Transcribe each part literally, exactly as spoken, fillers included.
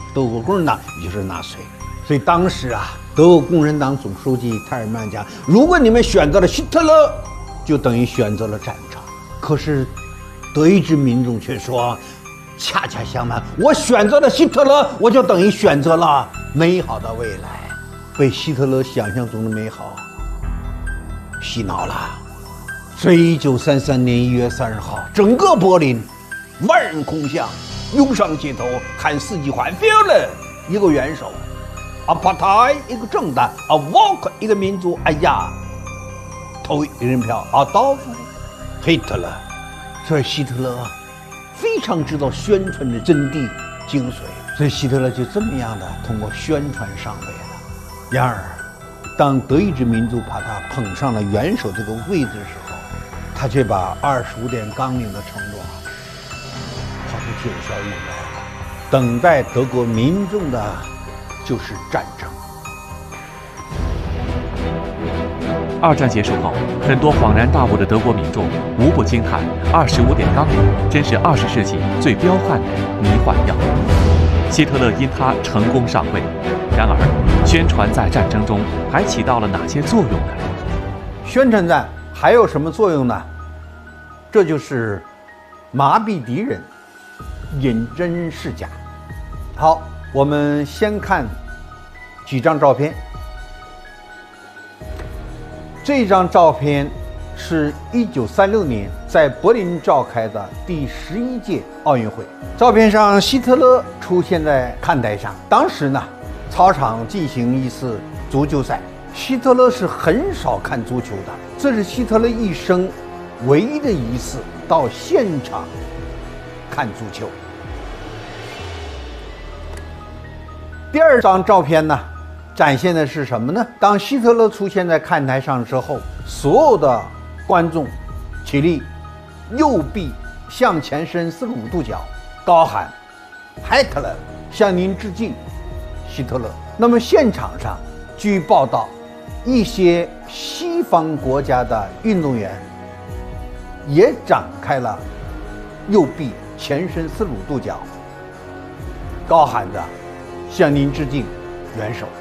德国共产党，也就是纳粹。所以当时啊，德国共产党总书记泰尔曼讲，如果你们选择了希特勒，就等于选择了战场。可是德意志民众却说，恰恰相反，我选择了希特勒，我就等于选择了美好的未来。被希特勒想象中的美好洗脑了。所以一九三三年一月三十号，整个柏林万人空巷，涌上街头喊四句话 ：“Führer 一个元首 ，A Partei 一个政党 ，A Volk 一个民族。哎呀，投一人票 ，Adolf Hitler。”所以希特勒非常知道宣传的真谛精髓，所以希特勒就这么样的通过宣传上位了。然而，当德意志民族把他捧上了元首这个位置的时候，他却把二十五点纲领的承诺抛出九霄云外了。等待德国民众的就是战争。 二战结束后，很多恍然大悟的德国民众无不惊叹：二十五点纲领真是二十世纪最彪悍的迷幻药。希特勒因他成功上位，然而宣传在战争中还起到了哪些作用呢？ 宣传战还有什么作用呢？这就是麻痹敌人，引真示假。好，我们先看几张照片。这张照片是一九三六年在柏林召开的第十一届奥运会。照片上，希特勒出现在看台上。当时呢，操场进行一次足球赛。希特勒是很少看足球的，这是希特勒一生唯一的一次到现场看足球。第二张照片呢，展现的是什么呢？当希特勒出现在看台上之后，所有的观众起立，右臂向前伸四十五度角，高喊 Hitler 向您致敬，希特勒。那么现场上，据报道，一些西方国家的运动员也展开了右臂前伸四十五度角，高喊着向您致敬，元首。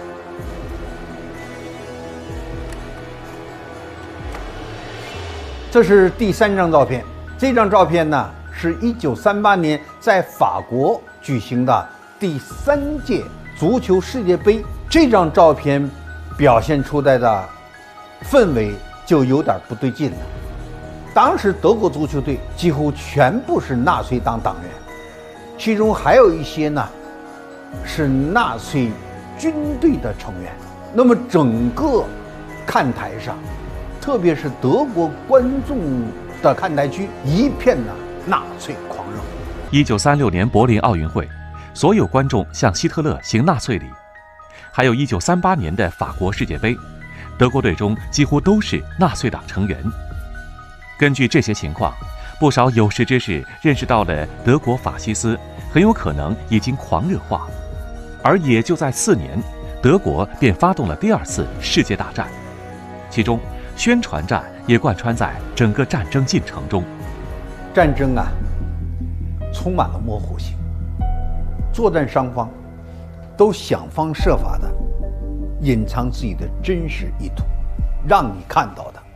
这是第三张照片。这张照片呢，是一九三八年在法国举行的第三届足球世界杯。这张照片表现出来的氛围就有点不对劲了。当时德国足球队几乎全部是纳粹党党员，其中还有一些呢是纳粹军队的成员。那么整个看台上，特别是德国观众的看台区，一片的纳粹狂热。 一九三六年柏林奥运会，所有观众向希特勒行纳粹礼。还有一九三八年的法国世界杯，德国队中几乎都是纳粹党成员。根据这些情况，不少有识之士认识到了德国法西斯很有可能已经狂热化。而也就在次年，德国便发动了第二次世界大战，其中宣传战也贯穿在整个战争进程中。 战争啊，充满了模糊性，作战双方都想方设法的隐藏自己的真实意图，让你看到的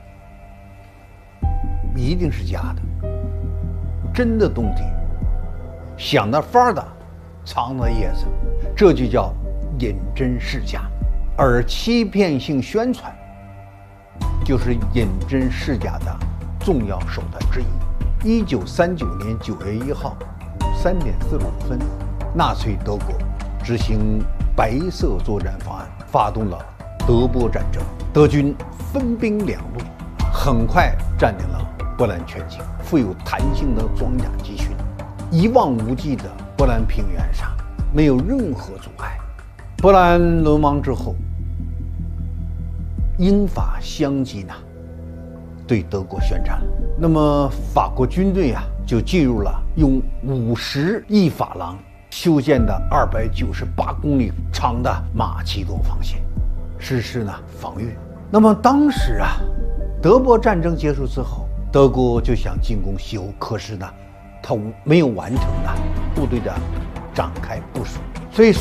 一定是假的，真的东西想的法的藏的叶子，这就叫引真示假。而欺骗性宣传就是引真示假的重要手段之一。一九三九年九月一号三点四十五分，纳粹德国执行白色作战方案，发动了德波战争。德军分兵两路，很快占领了波兰全境。富有弹性的装甲集群，一望无际的波兰平原上没有任何阻碍。波兰沦亡之后，英法相继呢对德国宣战了。那么法国军队啊就进入了用五十亿法郎修建的二百九十八公里长的马其顿防线，实施呢防御。那么当时啊，德波战争结束之后，德国就想进攻西欧，可是呢，他没有完成呢部队的展开部署，所以